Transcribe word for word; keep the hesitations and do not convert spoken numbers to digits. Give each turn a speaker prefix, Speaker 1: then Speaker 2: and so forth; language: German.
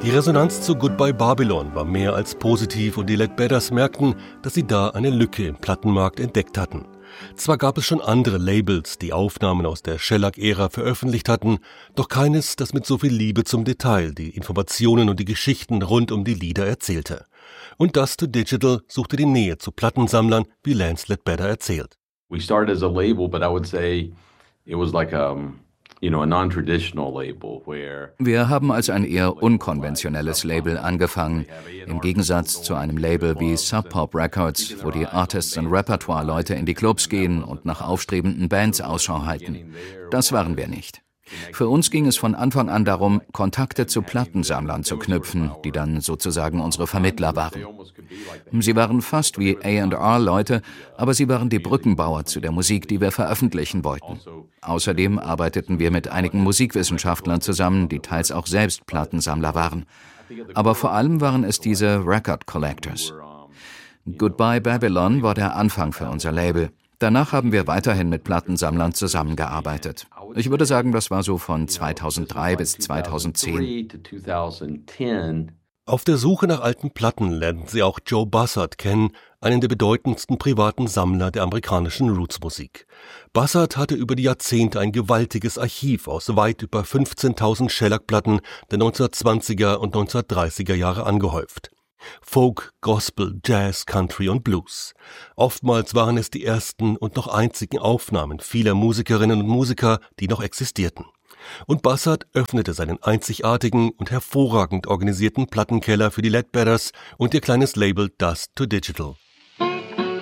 Speaker 1: Die Resonanz zu Goodbye Babylon war mehr als positiv und die Leadbetters merkten, dass sie da eine Lücke im Plattenmarkt entdeckt hatten. Zwar gab es schon andere Labels, die Aufnahmen aus der Shellac-Ära veröffentlicht hatten, doch keines, das mit so viel Liebe zum Detail die Informationen und die Geschichten rund um die Lieder erzählte. Und Dust to Digital suchte die Nähe zu Plattensammlern, wie Lance Leadbetter erzählt.
Speaker 2: We started as a label, but I would say it was like a, you know, a non-traditional label where
Speaker 3: Wir haben als ein eher unkonventionelles Label angefangen, im Gegensatz zu einem Label wie Sub Pop Records, wo die Artists- und Repertoire-Leute in die Clubs gehen und nach aufstrebenden Bands Ausschau halten. Das waren wir nicht. Für uns ging es von Anfang an darum, Kontakte zu Plattensammlern zu knüpfen, die dann sozusagen unsere Vermittler waren. Sie waren fast wie A and R-Leute, aber sie waren die Brückenbauer zu der Musik, die wir veröffentlichen wollten. Außerdem arbeiteten wir mit einigen Musikwissenschaftlern zusammen, die teils auch selbst Plattensammler waren. Aber vor allem waren es diese Record Collectors. Goodbye Babylon war der Anfang für unser Label. Danach haben wir weiterhin mit Plattensammlern zusammengearbeitet. Ich würde sagen, das war so von zweitausenddrei bis zweitausendzehn.
Speaker 1: Auf der Suche nach alten Platten lernten sie auch Joe Buzzard kennen, einen der bedeutendsten privaten Sammler der amerikanischen Rootsmusik. Buzzard hatte über die Jahrzehnte ein gewaltiges Archiv aus weit über fünfzehntausend Shellac-Platten der neunzehnhundertzwanziger und neunzehnhundertdreißiger Jahre angehäuft. Folk, Gospel, Jazz, Country und Blues. Oftmals waren es die ersten und noch einzigen Aufnahmen vieler Musikerinnen und Musiker, die noch existierten. Und Buzzard öffnete seinen einzigartigen und hervorragend organisierten Plattenkeller für die Leadbetters und ihr kleines Label Dust to Digital.